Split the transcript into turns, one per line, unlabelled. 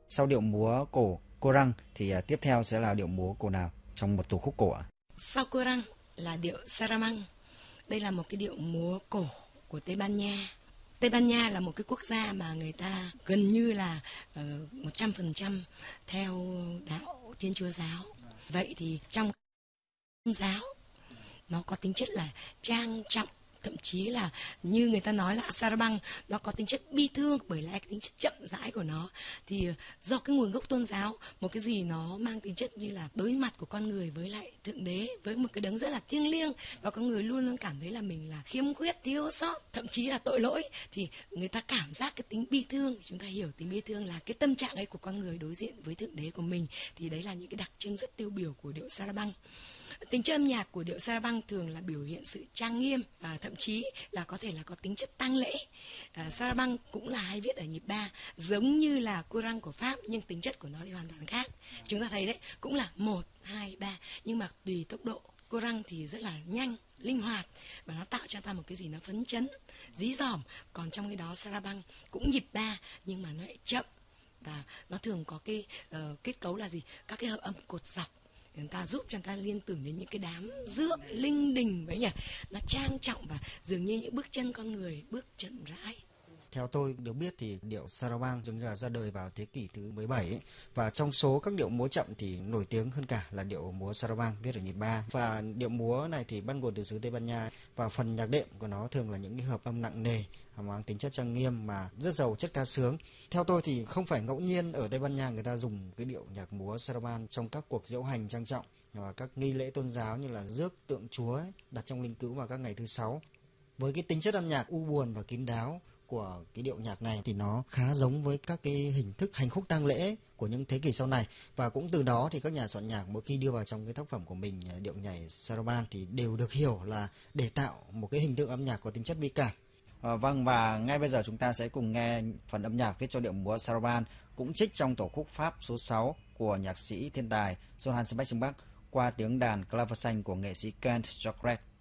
Sau điệu múa cổ Korang thì tiếp theo sẽ là điệu múa cổ nào trong một tổ khúc cổ ạ?
Sau Korang là điệu Sarabang. Đây là một cái điệu múa cổ của Tây Ban Nha. Tây Ban Nha là một cái quốc gia mà người ta gần như là 100% theo đạo Thiên Chúa giáo. Vậy thì trong giáo nó có tính chất là trang trọng, thậm chí là như người ta nói là Sarabang nó có tính chất bi thương bởi lẽ cái tính chất chậm rãi của nó. Thì do cái nguồn gốc tôn giáo, một cái gì nó mang tính chất như là đối mặt của con người với lại thượng đế, với một cái đấng rất là thiêng liêng, và con người luôn luôn cảm thấy là mình là khiếm khuyết, thiếu sót, thậm chí là tội lỗi, thì người ta cảm giác cái tính bi thương. Chúng ta hiểu tính bi thương là cái tâm trạng ấy của con người đối diện với thượng đế của mình. Thì đấy là những cái đặc trưng rất tiêu biểu của điệu Sarabang. Tính chất âm nhạc của điệu Sarabang thường là biểu hiện sự trang nghiêm, thậm chí là có thể là có tính chất tang lễ. Sarabang cũng là hay viết ở nhịp 3, giống như là Korang của Pháp, nhưng tính chất của nó thì hoàn toàn khác. Chúng ta thấy đấy, cũng là 1, 2, 3, nhưng mà tùy tốc độ. Korang thì rất là nhanh, linh hoạt, và nó tạo cho ta một cái gì nó phấn chấn, dí dỏm. Còn trong cái đó Sarabang cũng nhịp 3, nhưng mà nó lại chậm, và nó thường có cái kết cấu là gì? Các cái hợp âm cột dọc. Người ta giúp cho người ta liên tưởng đến những cái đám rước linh đình vậy nhỉ, nó trang trọng và dường như những bước chân con người bước chậm rãi.
Theo tôi được biết thì điệu Sarabang dường như là ra đời vào thế kỷ thứ 17 ấy. Và trong số các điệu múa chậm thì nổi tiếng hơn cả là điệu múa Sarabang viết ở nhịp 3. Và điệu múa này thì bắt nguồn từ xứ Tây Ban Nha, và phần nhạc đệm của nó thường là những cái hợp âm nặng nề, mang tính chất trang nghiêm mà rất giàu chất ca sướng. Theo tôi thì không phải ngẫu nhiên ở Tây Ban Nha người ta dùng cái điệu nhạc múa Sarabang trong các cuộc diễu hành trang trọng và các nghi lễ tôn giáo như là rước tượng Chúa ấy, đặt trong linh cữu vào các ngày thứ Sáu. Với cái tính chất âm nhạc u buồn và kín đáo của cái điệu nhạc này thì nó khá giống với các cái hình thức hành khúc tang lễ của những thế kỷ sau này, và cũng từ đó thì các nhà soạn nhạc mỗi khi đưa vào trong cái tác phẩm của mình điệu nhảy Sarabang thì đều được hiểu là để tạo một cái hình tượng âm nhạc có tính chất bi cảm. Vâng, và ngay bây giờ chúng ta sẽ cùng nghe phần âm nhạc viết cho điệu múa Sarabang, cũng trích trong tổ khúc Pháp số 6 của nhạc sĩ thiên tài Johann Sebastian Bach qua tiếng đàn claver xanh của nghệ sĩ Kent Jacques.